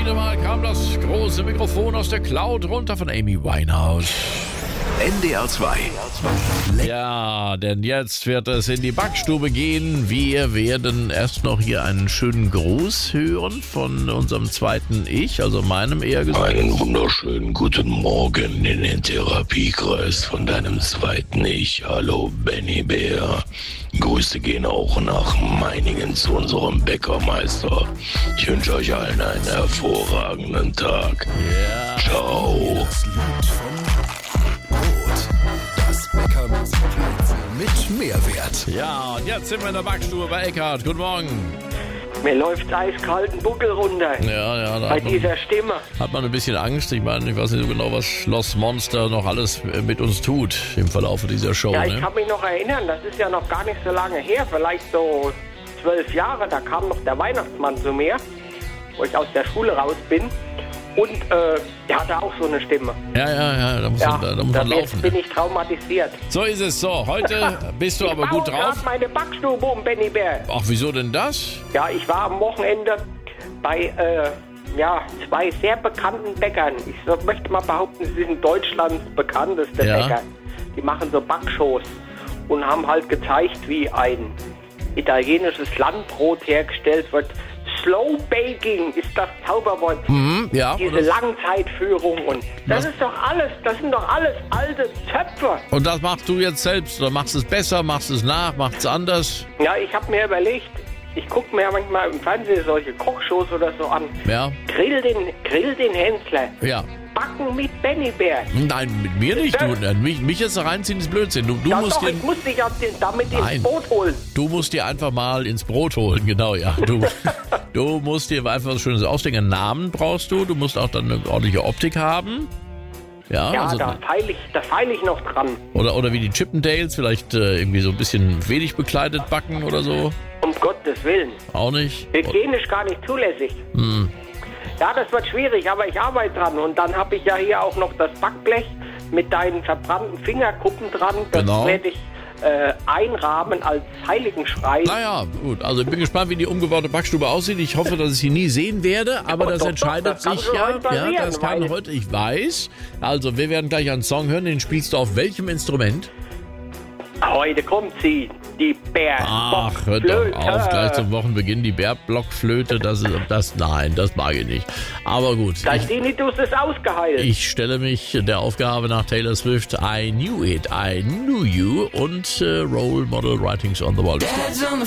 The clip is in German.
Wieder mal kam das große Mikrofon aus der Cloud runter von Amy Winehouse. NDR 2. Ja, denn jetzt wird es in die Backstube gehen. Wir werden erst noch hier einen schönen Gruß hören von unserem zweiten Ich, also meinem eher gesagt. Einen wunderschönen guten Morgen in den Therapiekreis von deinem zweiten Ich. Hallo Benny Bär. Grüße gehen auch nach Meiningen zu unserem Bäckermeister. Ich wünsche euch allen einen hervorragenden Tag. Ja. Ciao. Das Lied vom Brot. Das Bäckermusikrätsel mit Mehrwert. Ja, und jetzt sind wir in der Backstube bei Eckhard. Guten Morgen. Mir läuft eiskalten Buckel runter. Ja, da Bei dieser Stimme. hat man ein bisschen Angst. Ich meine, ich weiß nicht so genau, was Lost Monster noch alles mit uns tut im Verlauf dieser Show. Ja, Ne? ich kann mich noch erinnern, das ist ja noch gar nicht so lange her, vielleicht so 12 Jahre, da kam noch der Weihnachtsmann zu mir, wo ich aus der Schule raus bin. Und der hatte auch so eine Stimme. Ja, da muss man Jetzt laufen. bin ich traumatisiert. So ist es. So, heute bist du aber ich gut baue drauf. gerade meine Backstube um, Benny Bär. Ach, wieso denn das? Ja, ich war am Wochenende bei zwei sehr bekannten Bäckern. Ich möchte mal behaupten, sie sind Deutschlands bekannteste Ja. Bäcker. Die machen so Backshows und haben halt gezeigt, wie ein italienisches Landbrot hergestellt wird. Slow Baking ist das Zauberwort. Ja, Diese Langzeitführung und das sind doch alles alte Töpfe. und das machst du jetzt selbst? Oder machst du es besser, machst du es nach, machst es anders? Ja, ich habe mir überlegt, ich gucke mir ja manchmal im Fernsehen solche Kochshows oder so an. Ja, Grill den Hensler. ja. Backen mit Benny Bär. Nein, mit mir nicht. Mich jetzt da reinziehen ist Blödsinn. Du Ja musst doch, ich muss dich ja damit Nein. ins Boot holen. Du musst dir einfach mal ins Brot holen, genau, ja. Du musst dir einfach was Schönes ausdenken. Einen Namen brauchst du. Du musst auch dann eine ordentliche Optik haben. Ja, Ja, also, da feil ich noch dran. oder wie die Chippendales, vielleicht irgendwie so ein bisschen wenig bekleidet backen oder so. Um Gottes Willen. Auch nicht. Hygienisch gar nicht zulässig. Hm. Ja, das wird schwierig, aber ich arbeite dran. Und dann habe ich ja hier auch noch das Backblech mit deinen verbrannten Fingerkuppen dran. Das Genau. werde ich einrahmen als Heiligenschrei. Naja, gut. Also ich bin gespannt, wie die umgebaute Backstube aussieht. Ich hoffe, dass ich sie nie sehen werde, aber Oh, das doch, entscheidet das kann sich schon ja. heute passieren, Ja, das kann weil- heute, ich weiß. Also wir werden gleich einen Song hören. Den spielst du auf welchem Instrument? Heute kommt sie, die Ach, hör doch Bärblockflöte. auf, gleich zum Wochenbeginn die Bärblockflöte. Nein, das mag ich nicht. Aber gut, Dein Tinnitus ist ausgeheilt. ich stelle mich der Aufgabe nach Taylor Swift, I Knew It, I Knew You und Role Model Writings on the Wall.